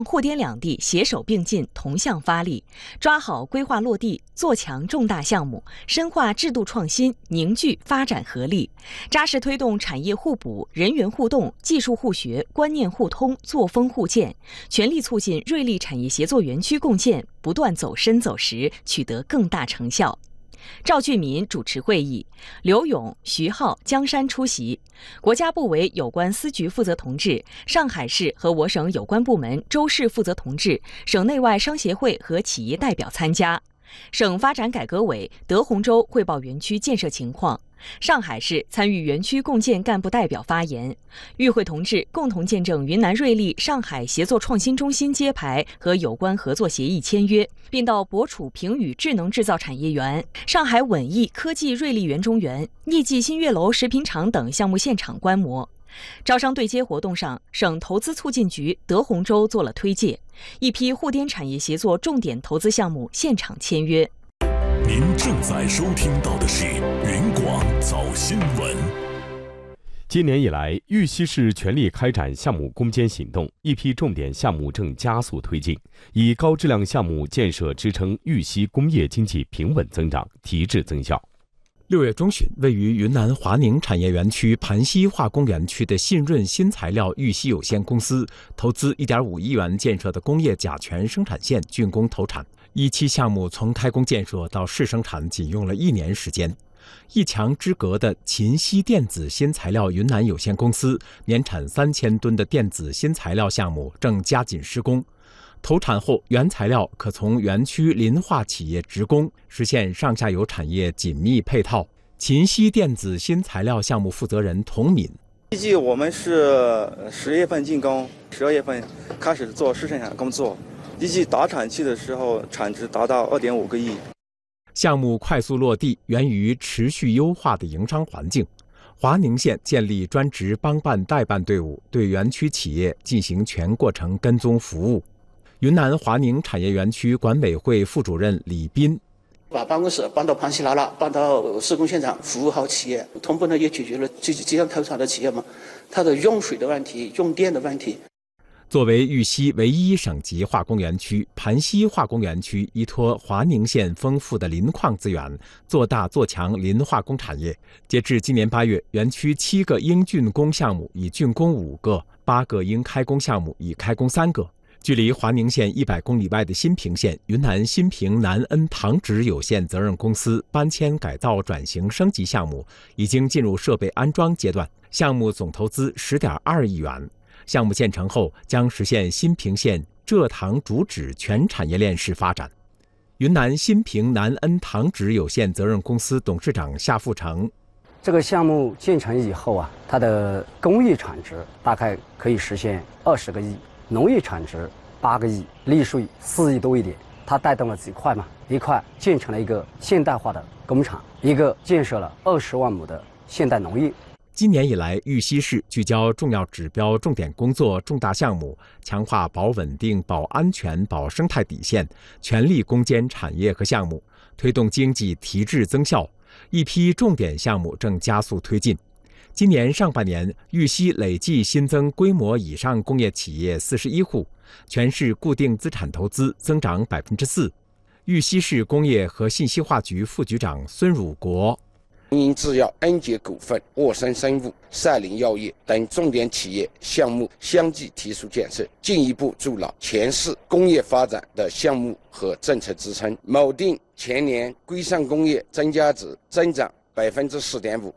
沪滇两地携手并进，同向发力，抓好规划落地，做强重大项目，深化制度创新，凝聚发展合力，扎实推动产业互补、人员互动、技术互学、观念互通、作风互鉴，全力促进瑞丽产业协作园区共建不断走深走实，取得更大成效。赵俊民主持会议，刘勇、徐浩、江山出席。国家部委有关司局负责同志、上海市和我省有关部门州市负责同志、省内外商协会和企业代表参加。省发展改革委德宏州汇报园区建设情况。上海市参与园区共建干部代表发言，与会同志共同见证云南瑞丽上海协作创新中心揭牌和有关合作协议签约，并到博楚平宇智能制造产业园、上海稳易科技瑞丽园中园、逆记新月楼食品厂等项目现场观摩。招商对接活动上，省投资促进局德宏州做了推介，一批沪滇产业协作重点投资项目现场签约。 您正在收听到的是云广早新闻。 今年以来，玉溪市全力开展项目攻坚行动，一批重点项目正加速推进，以高质量项目建设支撑玉溪工业经济平稳增长，提质增效。 6月中旬，位于云南华宁产业园区盘溪化工园区的信润新材料玉溪有限公司投资1.5亿元建设的工业甲醛生产线竣工投产。一期项目从开工建设到试生产仅用了1年时间。一墙之隔的秦西电子新材料云南有限公司年产3000吨的电子新材料项目正加紧施工。投产后，原材料可从园区磷化企业直供，实现上下游产业紧密配套。秦西电子新材料项目负责人童敏： 预计我们是10月份竣工，12月份开始做试生产工作，预计达产期的时候产值达到2.5个亿。 项目快速落地源于持续优化的营商环境。华宁县建立专职帮办代办队伍，对园区企业进行全过程跟踪服务。云南华宁产业园区管委会副主任李斌： 把办公室搬到盘溪拉了，搬到施工现场，服务好企业，同步呢也解决了即将投产的企业嘛，它的用水的问题、用电的问题。 作为玉溪唯一省级化工园区，盘溪化工园区依托华宁县丰富的磷矿资源，做大做强磷化工产业。截至今年8月，园区7个应竣工项目已竣工5个，8个应开工项目已开工3个。距离华宁县100公里外的新平县，云南新平南恩糖脂有限责任公司搬迁改造转型升级项目已经进入设备安装阶段，项目总投资10.2亿元。项目建成后，将实现新平县蔗糖主脂全产业链式发展。云南新平南恩糖脂有限责任公司董事长夏富成： 这个项目建成以后它的工业产值大概可以实现20个亿，农业产值8个亿，利税4亿多一点。它带动了几块嘛？一块建成了一个现代化的工厂，一个建设了20万亩的现代农业。 今年以来，玉溪市聚焦重要指标、重点工作、重大项目，强化保稳定、保安全、保生态底线，全力攻坚产业和项目，推动经济提质增效。一批重点项目正加速推进。今年上半年，玉溪累计新增规模以上工业企业41户，全市固定资产投资增长4%。玉溪市工业和信息化局副局长孙汝国： 英制药、恩捷股份、沃森生物、赛麟药业等重点企业项目相继提出建设，进一步筑牢全市工业发展的项目和政策支撑，锚定全年规上工业增加值增长4.5%。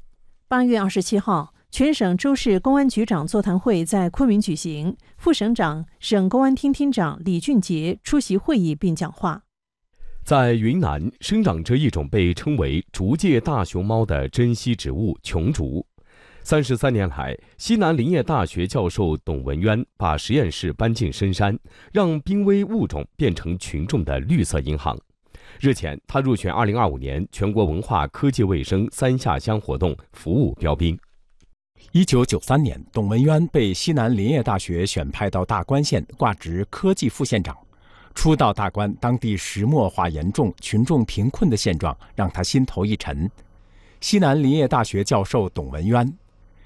8月27号，全省州市公安局长座谈会在昆明举行，副省长、省公安厅厅长李俊杰出席会议并讲话。 在云南生长着一种被称为竹界大熊猫的珍稀植物琼竹。33年来，西南林业大学教授董文渊把实验室搬进深山，让濒危物种变成群众的绿色银行。日前，他入选2025年全国文化科技卫生3下乡活动服务标兵。 1993年，董文渊被西南林业大学选派到大关县挂职科技副县长。初到大关，当地石墨化严重、群众贫困的现状让他心头一沉。西南林业大学教授董文渊：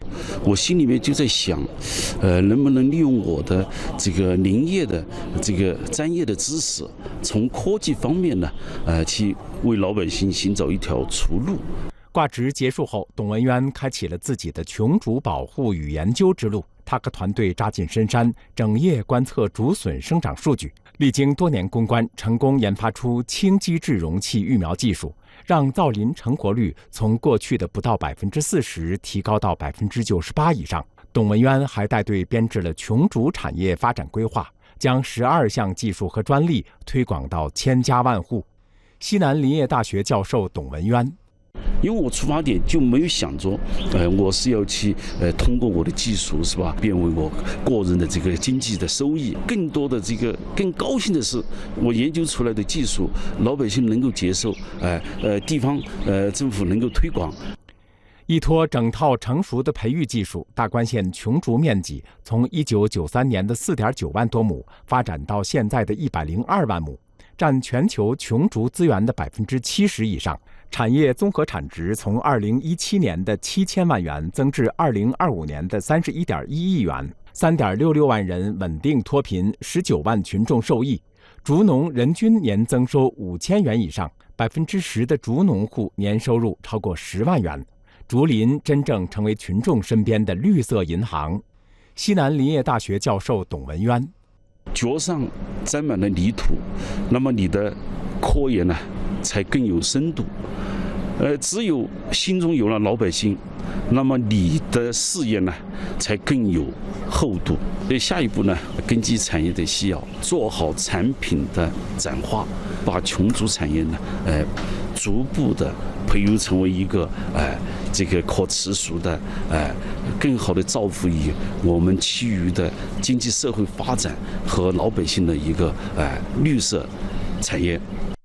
我心里面就在想，能不能利用我的这个林业的这个专业的知识，从科技方面呢，去为老百姓寻找一条出路。 挂职结束后，董文渊开启了自己的琼竹保护与研究之路。他和团队扎进深山，整夜观测竹笋生长数据，历经多年攻关，成功研发出轻基质容器育苗技术，让造林成活率从过去的不到40%提高到98%以上。董文渊还带队编制了琼竹产业发展规划，将12项技术和专利推广到千家万户。西南林业大学教授董文渊。 因为我出发点就没有想着，我是要去通过我的技术是吧，变为我个人的这个经济的收益。更多的这个更高兴的是，我研究出来的技术，老百姓能够接受，地方政府能够推广。 依托整套成熟的培育技术，大关县琼竹面积从1993年的4.9万多亩发展到现在的102万亩，占全球琼竹资源的70%以上。产业综合产值从2017年的7000万元增至2025年的31.1亿元，3.66万人稳定脱贫，19万群众受益，竹农人均年增收5000元以上，10%的竹农户年收入超过10万元。竹林真正成为群众身边的绿色银行。西南林业大学教授董文渊： 脚上沾满了泥土，那么你的科研呢才更有深度。只有心中有了老百姓，那么你的事业呢才更有厚度。所以下一步呢，根据产业的需要，做好产品的转化，把琼竹产业呢，逐步的培育成为一个这个可持续的更好的造福于我们其余的经济社会发展和老百姓的一个绿色产业。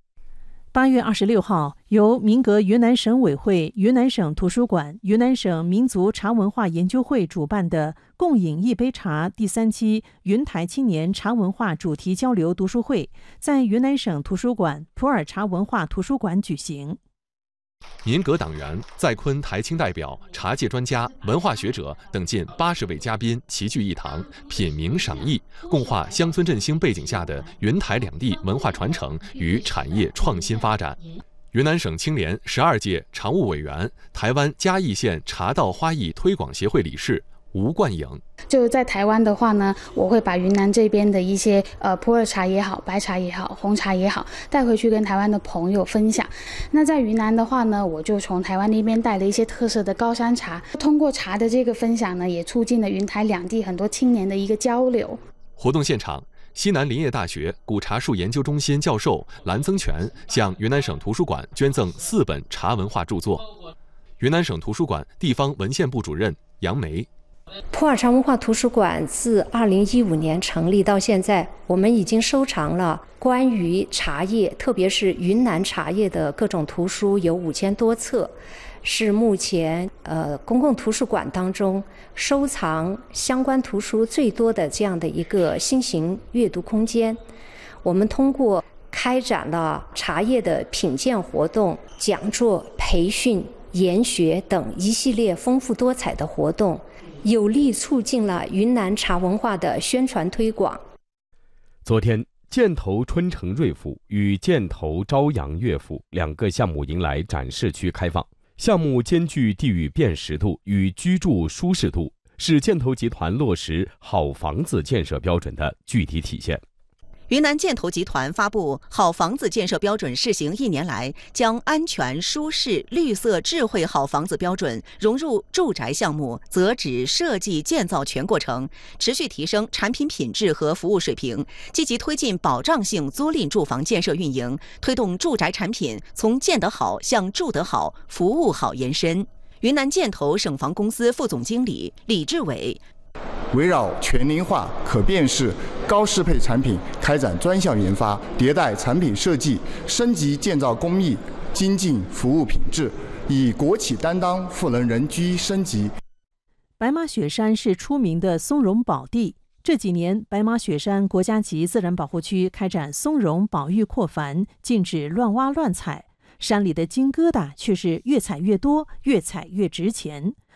8月26号，由民革云南省委会、云南省图书馆、云南省民族茶文化研究会主办的“共饮一杯茶”第3期云台青年茶文化主题交流读书会，在云南省图书馆普洱茶文化图书馆举行。 民革党员、在昆台青代表、茶界专家、文化学者等近80位嘉宾齐聚一堂，品茗赏艺，共话乡村振兴背景下的云台两地文化传承与产业创新发展。云南省青联12届常务委员、台湾嘉义县茶道花艺推广协会理事吴冠颖。 就在台湾的话呢，我会把云南这边的一些普洱茶也好、白茶也好、红茶也好带回去跟台湾的朋友分享。那在云南的话呢，我就从台湾那边带了一些特色的高山茶，通过茶的这个分享呢，也促进了云台两地很多青年的一个交流。 活动现场，西南林业大学古茶树研究中心教授蓝增全向云南省图书馆捐赠4本茶文化著作。云南省图书馆地方文献部主任杨梅。 普洱茶文化图书馆自2015年成立到现在，我们已经收藏了关于茶叶，特别是云南茶叶的各种图书有5000多册，是目前公共图书馆当中收藏相关图书最多的这样的一个新型阅读空间。我们通过开展了茶叶的品鉴活动、讲座、培训、研学等一系列丰富多彩的活动，有力促进了云南茶文化的宣传推广。 昨天，箭头春城瑞府与箭头朝阳乐府2个项目迎来展示区开放。项目兼具地域辨识度与居住舒适度，是箭头集团落实好房子建设标准的具体体现。 云南箭头集团发布好房子建设标准试行1年来，将安全、舒适、绿色、智慧好房子标准融入住宅项目择址设计建造全过程，持续提升产品品质和服务水平，积极推进保障性租赁住房建设运营，推动住宅产品从建得好向住得好、服务好延伸。云南箭头省房公司副总经理李志伟。 围绕全龄化、可辨识、高适配产品开展专项研发，迭代产品设计，升级建造工艺，精进服务品质，以国企担当赋能人居升级。 白马雪山是出名的松茸宝地，这几年白马雪山国家级自然保护区开展松茸保育扩繁，禁止乱挖乱采，山里的金疙瘩却是越采越多，越采越值钱。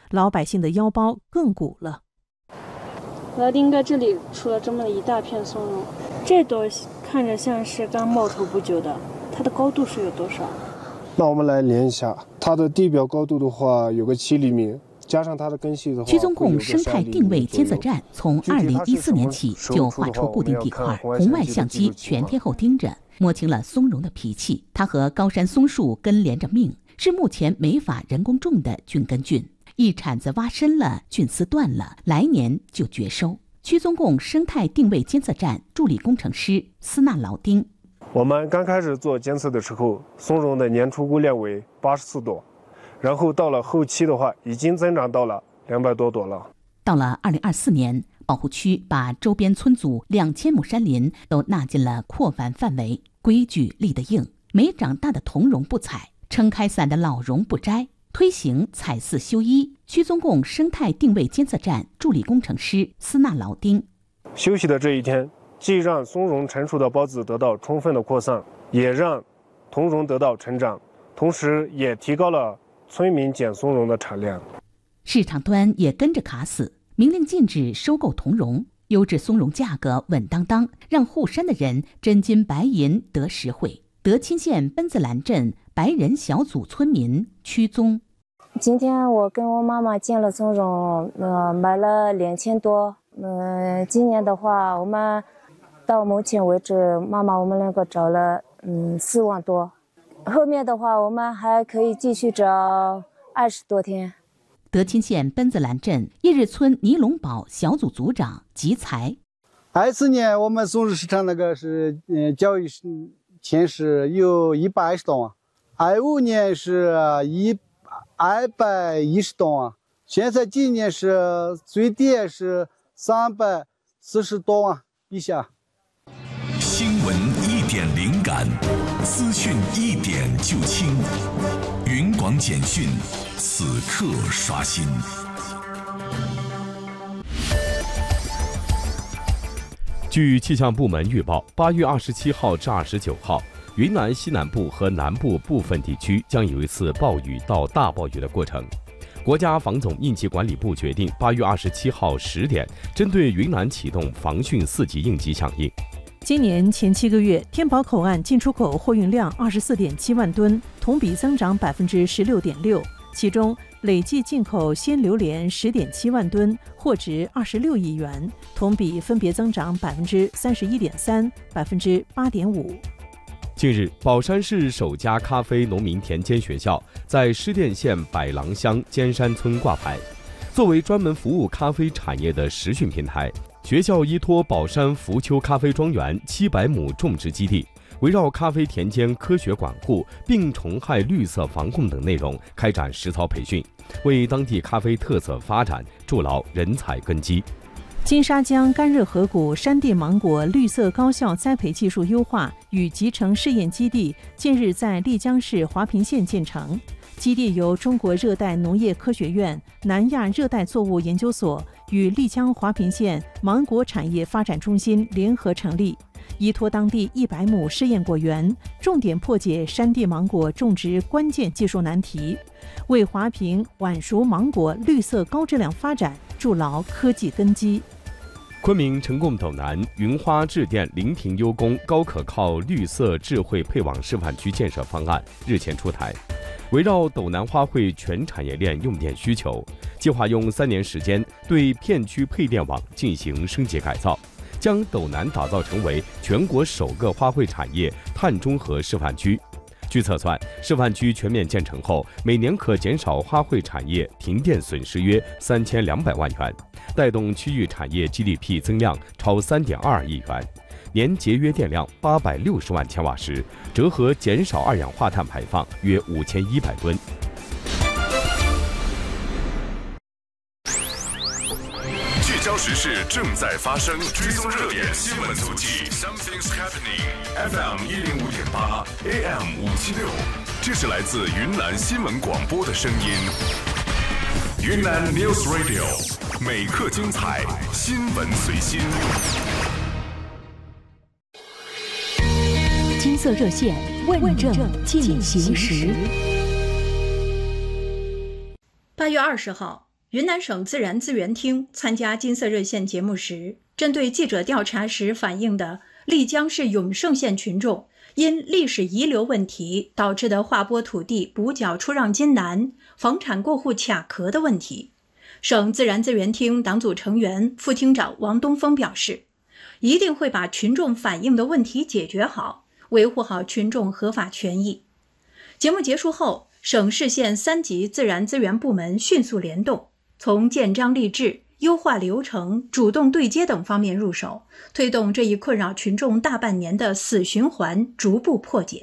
老百姓的腰包更鼓了。 罗丁哥这里出了这么一大片松茸，这朵看着像是刚冒头不久的，它的高度是有多少？ 那我们来连一下，它的地表高度的话有个7厘米，加上它的根系的话， 区中共生态定位监测站从2014年起就画出固定地块，红外相机全天候盯着，摸清了松茸的脾气。它和高山松树根连着命，是目前没法人工种的菌根菌。一铲子挖深了，菌丝断了，来年就绝收。区中共生态定位监测站助理工程师斯纳劳丁： 我们刚开始做监测的时候，松茸的年出菇量为84朵，然后到了后期的话，已经增长到了200多朵了。 到了2024年，保护区把周边村组2000亩山林都纳进了扩繁范围，规矩立得硬，没长大的桐茸不采，撑开伞的老茸不摘。推行采4休1。区中共生态定位监测站助理工程师斯纳劳丁： 休息的这一天，既让松茸成熟的孢子得到充分的扩散，也让桐茸得到成长，同时也提高了村民捡松茸的产量。 市场端也跟着卡死，明令禁止收购桐茸，优质松茸价格稳当当，让护山的人真金白银得实惠。德钦县奔子栏镇白人小组村民屈宗： 今天我跟我妈妈捡了松茸，买了2000多。今年的话，我们到目前为止，妈妈我们两个找了4万多。后面的话，我们还可以继续找20多天。 德钦县奔子栏镇叶日村尼龙堡小组组长吉才 ：24年我们松茸市场那个是交易前是有120多万，25年是210多万，现在今年是最低是340多万以下。 新闻一点灵感，资讯一点就清，云广简讯，此刻刷新。 据气象部门预报，8月27号至29号，云南西南部和南部部分地区将有一次暴雨到大暴雨的过程。国家防总应急管理部决定8月27号10点，针对云南启动防汛4级应急响应。 今年前7个月，天宝口岸进出口货运量24.7万吨，同比增长16.6%，其中累计进口鲜榴莲10.7万吨，货值26亿元，同比分别增长31.3%、8.5%。 近日，宝山市首家咖啡农民田间学校在施甸县百郎乡尖山村挂牌。作为专门服务咖啡产业的实训平台，学校依托宝山福丘咖啡庄园700亩种植基地，围绕咖啡田间科学管护、病虫害绿色防控等内容开展实操培训，为当地咖啡特色发展筑牢人才根基。 金沙江干热河谷山地芒果绿色高效栽培技术优化与集成试验基地近日在丽江市华坪县建成。基地由中国热带农业科学院、南亚热带作物研究所与丽江华坪县芒果产业发展中心联合成立，依托当地100亩试验果园，重点破解山地芒果种植关键技术难题，为华坪晚熟芒果绿色高质量发展筑牢科技根基。 昆明成贡斗南云花致电零停优工高可靠绿色智慧配网示范区建设方案日前出台，围绕斗南花卉全产业链用电需求，计划用3年时间对片区配电网进行升级改造，将斗南打造成为全国首个花卉产业碳中和示范区。据测算，示范区全面建成后，每年可减少花卉产业停电损失约3200万元，带动区域产业 GDP 增量超3.2亿元，年节约电量860万千瓦时，折合减少二氧化碳排放约5100吨。 聚焦时事正在发生，追踪热点新闻足迹。Something's happening. FM 105.8 AM 576，这是来自云南新闻广播的声音。云南 News Radio， 每刻精彩，新闻随心。 金色热线，问政进行时。 8月20号。 云南省自然资源厅参加金色热线节目时，针对记者调查时反映的丽江市永胜县群众因历史遗留问题导致的划拨土地补缴出让金难、房产过户卡壳的问题，省自然资源厅党组成员、副厅长王东峰表示，一定会把群众反映的问题解决好，维护好群众合法权益。节目结束后，省市县3级自然资源部门迅速联动，从建章立制、优化流程、主动对接等方面入手，推动这一困扰群众大半年的死循环逐步破解。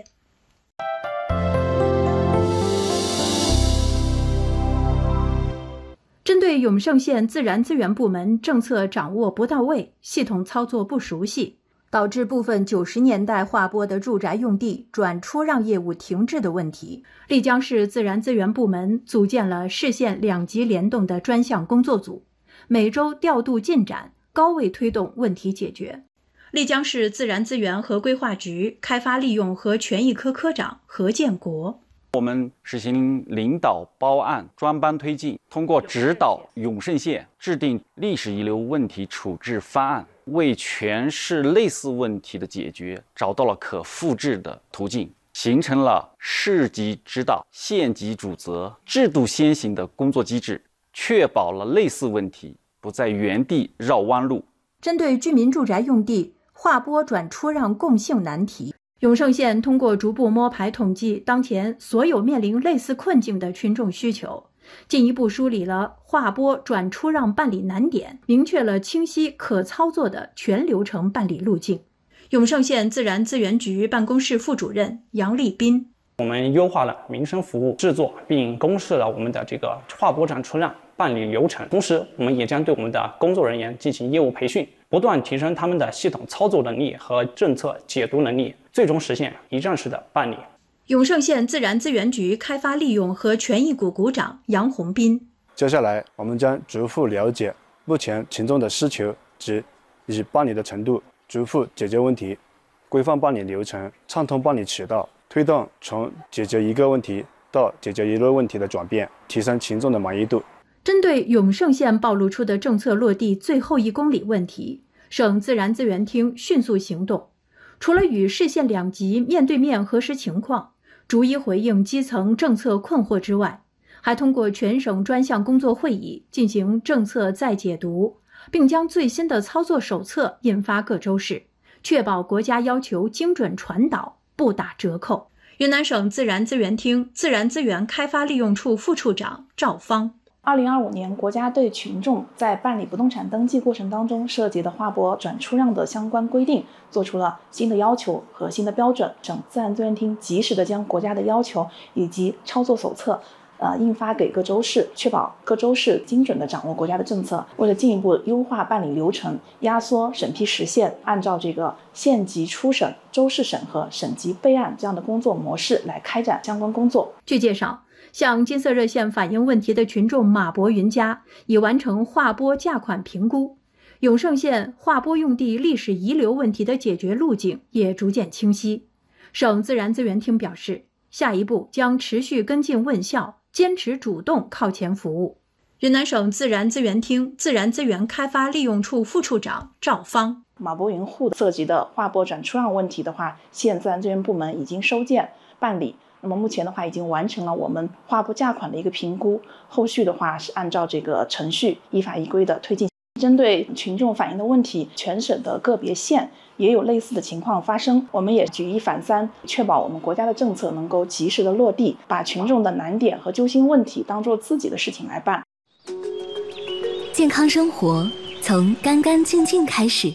针对永胜县自然资源部门政策掌握不到位、系统操作不熟悉，导致部分90年代划拨的住宅用地转出让业务停滞的问题，丽江市自然资源部门组建了市县2级联动的专项工作组，每周调度进展，高位推动问题解决。丽江市自然资源和规划局开发利用和权益科科长何建国， 我们实行领导包案专班推进，通过指导永胜县制定历史遗留问题处置方案，为全市类似问题的解决找到了可复制的途径，形成了市级指导、县级主责、制度先行的工作机制，确保了类似问题不在原地绕弯路。 针对居民住宅用地划拨转出让共性难题，永胜县通过逐步摸排统计当前所有面临类似困境的群众需求，进一步梳理了划拨转出让办理难点，明确了清晰可操作的全流程办理路径。永胜县自然资源局办公室副主任杨立斌， 我们优化了民生服务制作，并公示了我们的这个划拨转出让办理流程，同时我们也将对我们的工作人员进行业务培训，不断提升他们的系统操作能力和政策解读能力，最终实现一站式的办理。 永胜县自然资源局开发利用和权益股股长杨洪斌， 接下来我们将逐步了解目前群众的需求及办理的程度，逐步解决问题，规范办理流程，畅通办理渠道，推动从解决一个问题到解决一类问题的转变，提升群众的满意度。 针对永胜县暴露出的政策落地最后1公里问题，省自然资源厅迅速行动，除了与市县2级面对面核实情况，逐一回应基层政策困惑之外，还通过全省专项工作会议进行政策再解读，并将最新的操作手册印发各州市，确保国家要求精准传导，不打折扣。云南省自然资源厅自然资源开发利用处副处长赵芳 ，2025年，国家对群众在办理不动产登记过程当中涉及的划拨转出让的相关规定做出了新的要求和新的标准。省自然资源厅及时的将国家的要求以及操作手册印发给各州市，确保各州市精准地掌握国家的政策。为了进一步优化办理流程，压缩审批时限，按照这个县级初审、州市审核、省级备案这样的工作模式来开展相关工作。 据介绍，向金色热线反映问题的群众马博云家已完成划拨价款评估，永胜县划拨用地历史遗留问题的解决路径也逐渐清晰。省自然资源厅表示，下一步将持续跟进问效，坚持主动靠前服务。云南省自然资源厅自然资源开发利用处副处长赵芳， 马博云户涉及的划拨转出让问题的话，县自然资源部门已经收件办理。那么目前的话，已经完成了我们划拨价款的一个评估，后续的话是按照这个程序依法依规的推进。针对群众反映的问题，全省的个别县也有类似的情况发生，我们也举一反三，确保我们国家的政策能够及时的落地，把群众的难点和揪心问题当做自己的事情来办。 健康生活从干干净净开始。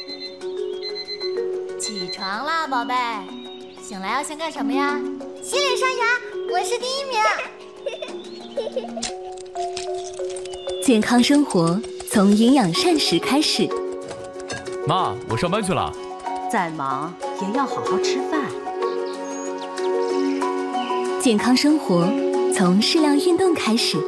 起床啦，宝贝！醒来要先干什么呀？洗脸刷牙，我是第1名。 健康生活从营养膳食开始。 妈，我上班去了。 再忙也要好好吃饭。 健康生活从适量运动开始。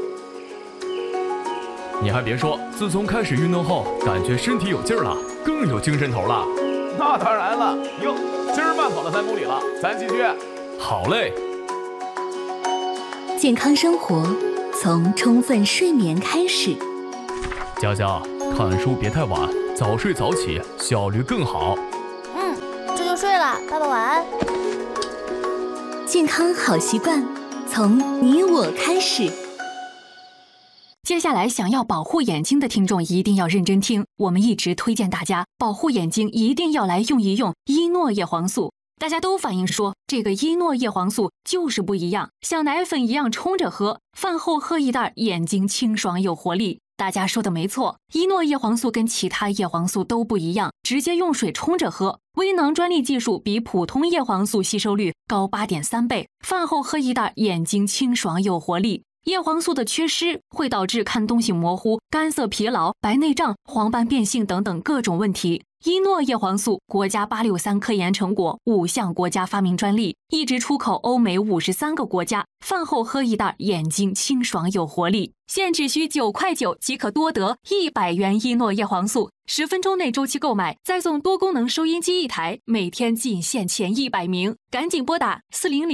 你还别说，自从开始运动后，感觉身体有劲儿了，更有精神头了。 那当然了，哟，今儿慢跑了3公里了，咱继续。 好嘞。 健康生活从充分睡眠开始。 佳佳，看书别太晚，早睡早起，效率更好。 这就睡了，爸爸晚安。 健康好习惯，从你我开始。 接下来想要保护眼睛的听众一定要认真听，我们一直推荐大家保护眼睛一定要来用一用伊诺叶黄素。大家都反映说这个伊诺叶黄素就是不一样，像奶粉一样冲着喝，饭后喝一袋，眼睛清爽有活力。大家说的没错，伊诺叶黄素跟其他叶黄素都不一样，直接用水冲着喝。微囊专利技术比普通叶黄素吸收率高 8.3 倍，饭后喝一袋，眼睛清爽有活力。叶黄素的缺失会导致看东西模糊、干涩疲劳、白内障、黄斑变性等等各种问题。伊诺叶黄素国家863科研成果，5项国家发明专利，一直出口欧美53个国家。饭后喝一袋，眼睛清爽有活力。现只需9.9块即可多得100元伊诺叶黄素，10分钟内周期购买，再送多功能收音机1台，每天仅限前100名，赶紧拨打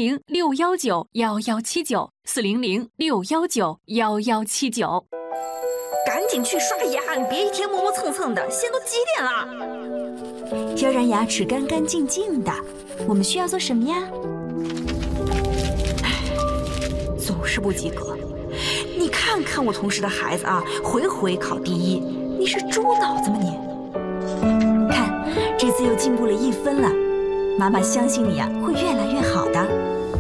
400-619-1179，400-619-1179。 赶紧去刷牙，你别一天磨磨蹭蹭的，现在都几点了？要让牙齿干干净净的，我们需要做什么呀？总是不及格。你看看我同事的孩子啊，回回考第1，你是猪脑子吗你？看，这次又进步了1分了，妈妈相信你啊，会越来越好的。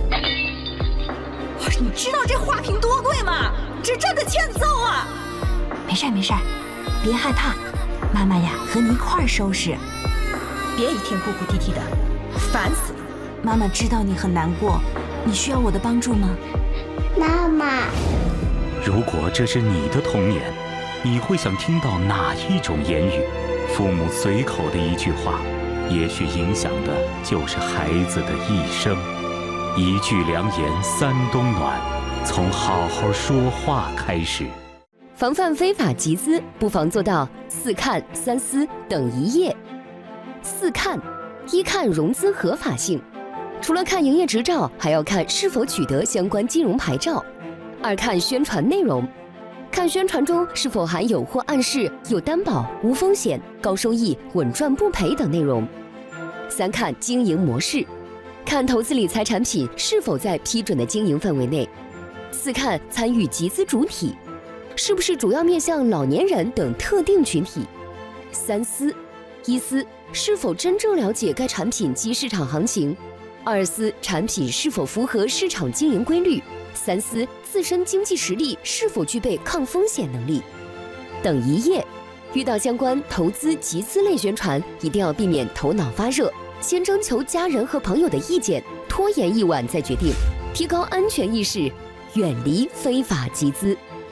你知道这花瓶多贵吗？这真的欠揍啊！没事没事，别害怕，妈妈呀和你一块儿收拾。别一天哭哭啼啼的，烦死了。妈妈知道你很难过，你需要我的帮助吗？ 妈妈， 如果这是你的童年，你会想听到哪一种言语？父母随口的一句话，也许影响的就是孩子的一生。一句良言三冬暖，从好好说话开始。 防范非法集资，不妨做到4看3思等一页。4看：一看融资合法性，除了看营业执照，还要看是否取得相关金融牌照。2看宣传内容，看宣传中是否含有或暗示有担保、无风险、高收益、稳赚不赔等内容。3看经营模式，看投资理财产品是否在批准的经营范围内。4看参与集资主体，是不是主要面向老年人等特定群体。3思：一思，是否真正了解该产品及市场行情；2思，产品是否符合市场经营规律；3思，自身经济实力是否具备抗风险能力。等一页，遇到相关投资集资类宣传，一定要避免头脑发热，先征求家人和朋友的意见，拖延1晚再决定，提高安全意识，远离非法集资。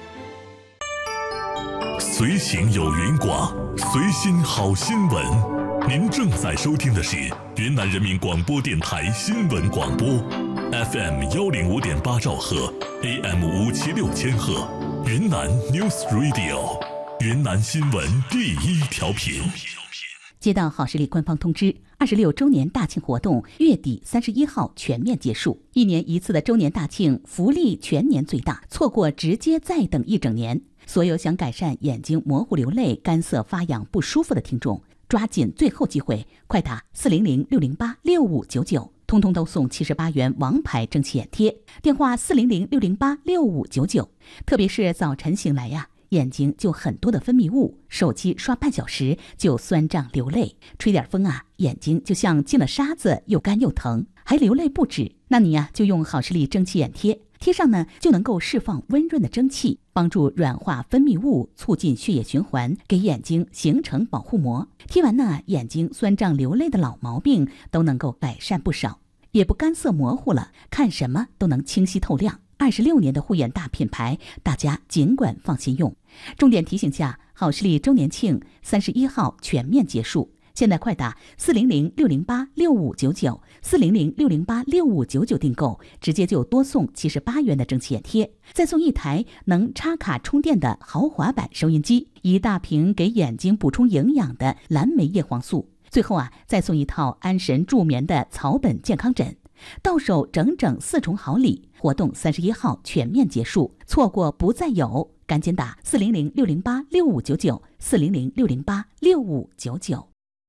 随行有云广，随心好新闻。您正在收听的是云南人民广播电台新闻广播 ，FM 105.8兆赫 ，AM 576千赫，云南 News Radio， 云南新闻第1调频。 接到好视力官方通知，26周年大庆活动月底31号全面结束。1年1次的周年大庆，福利全年最大，错过直接再等1整年。所有想改善眼睛模糊流泪、干涩发痒不舒服的听众，抓紧最后机会，快打400-608-6599，通通都送78元王牌蒸汽眼贴，电话400-608-6599。特别是早晨醒来呀，眼睛就很多的分泌物，手机刷半小时就酸胀流泪，吹点风啊，眼睛就像进了沙子，又干又疼，还流泪不止。那你呀，就用好视力蒸汽眼贴，贴上呢就能够释放温润的蒸汽，帮助软化分泌物，促进血液循环，给眼睛形成保护膜。贴完呢，眼睛酸胀流泪的老毛病都能够改善不少，也不干涩模糊了，看什么都能清晰透亮。26年的护眼大品牌，大家尽管放心用。重点提醒下，好视力周年庆31号全面结束。现在快打400-608-6599 400-608-6599订购，直接就多送78元的蒸汽眼贴，再送1台能插卡充电的豪华版收音机，1大瓶给眼睛补充营养的蓝莓叶黄素。最后啊，再送1套安神助眠的草本健康枕。 到手整整4重好礼。活动31号全面结束，错过不再有，赶紧打400-608-6599 400-608-6599。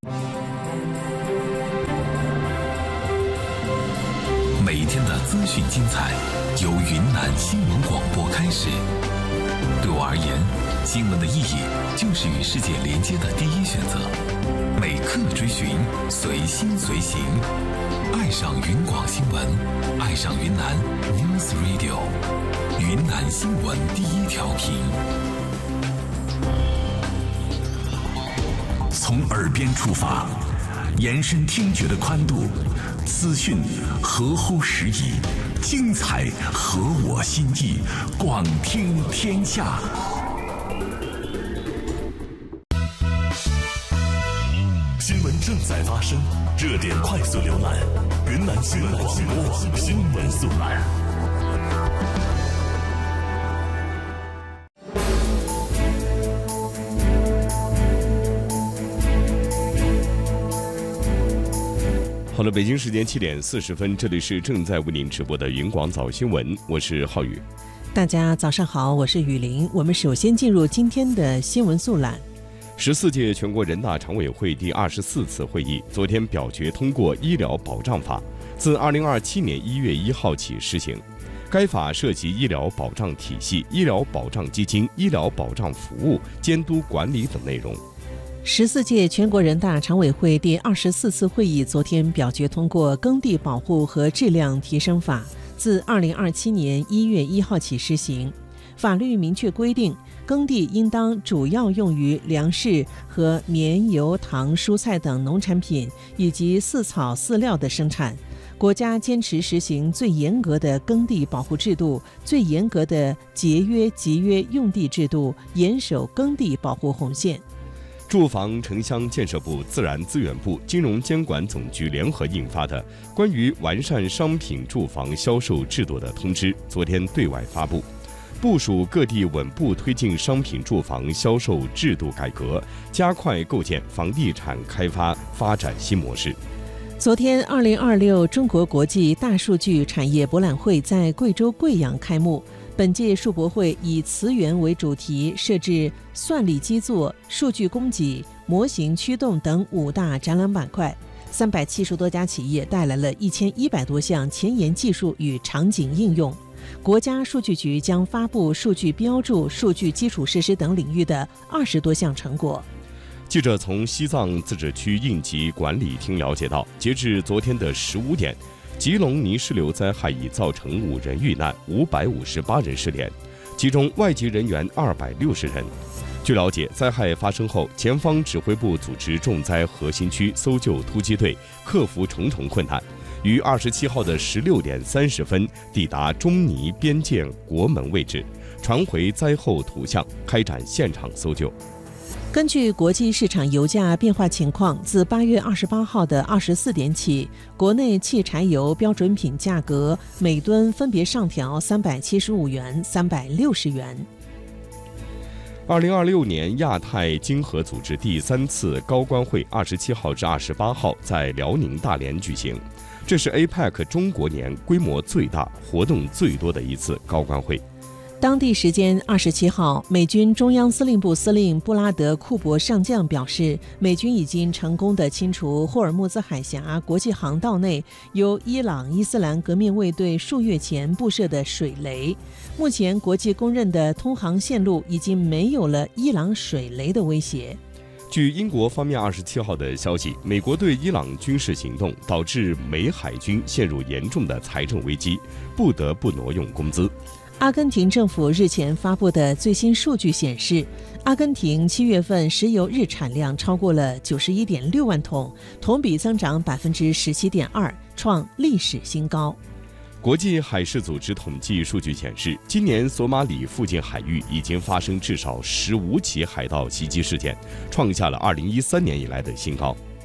每一天的资讯精彩，由云南新闻广播开始。对我而言，新闻的意义就是与世界连接的第一选择。每刻追寻，随心随行，爱上云广新闻，爱上云南 News Radio， 云南新闻第一调频。从耳边出发，延伸听觉的宽度，资讯合乎时宜，精彩合我心意，广听天下。新闻正在发生，热点快速浏览，云南新闻广播新闻速览。 好了，北京时间7点40分，这里是正在为您直播的云广早新闻，我是浩宇。 大家早上好，我是雨林。我们首先进入今天的新闻速览。 14届全国人大常委会第24次会议昨天表决通过《医疗保障法》，自2027年1月1号起施行。该法涉及医疗保障体系、医疗保障基金、医疗保障服务、监督管理等内容。 14届全国人大常委会第24次会议昨天表决通过《耕地保护和质量提升法》，自2027年1月1号起施行。法律明确规定，耕地应当主要用于粮食和棉油糖蔬菜等农产品以及饲草饲料的生产。国家坚持实行最严格的耕地保护制度，最严格的节约集约用地制度，严守耕地保护红线。 住房城乡建设部、自然资源部、金融监管总局联合印发的关于完善商品住房销售制度的通知昨天对外发布，部署各地稳步推进商品住房销售制度改革，加快构建房地产开发发展新模式。 昨天2026中国国际大数据产业博览会在贵州贵阳开幕。本届数博会以词源为主题，设置算力基座、数据供给、模型驱动等5大展览板块。370多家企业带来了1100多项前沿技术与场景应用。国家数据局将发布数据标注、数据基础设施等领域的20多项成果。 记者从西藏自治区应急管理厅了解到，截至昨天的15点，吉隆泥石流灾害已造成5人遇难，558人失联，其中外籍人员260人。据了解，灾害发生后，前方指挥部组织重灾核心区搜救突击队，克服重重困难，于27号的16点30分抵达中尼边界国门位置，传回灾后图像，开展现场搜救。 根据国际市场油价变化情况，自8月28号的24点起，国内汽柴油标准品价格每吨分别上调375元、360元。 2026年亚太经合组织第3次高官会27号至28号在辽宁大连举行，这是 APEC 中国年规模最大、活动最多的一次高官会。 当地时间27号，美军中央司令部司令布拉德·库珀上将表示，美军已经成功地清除霍尔木兹海峡国际航道内由伊朗伊斯兰革命卫队数月前布设的水雷。目前，国际公认的通航线路已经没有了伊朗水雷的威胁。 据英国方面27号的消息，美国对伊朗军事行动导致美海军陷入严重的财政危机，不得不挪用工资。 阿根廷政府日前发布的最新数据显示，阿根廷7月份石油日产量超过了91.6万桶，同比增长17.2%，创历史新高。 国际海事组织统计数据显示，今年索马里附近海域已经发生至少15起海盗袭击事件，创下了2013年以来的新高。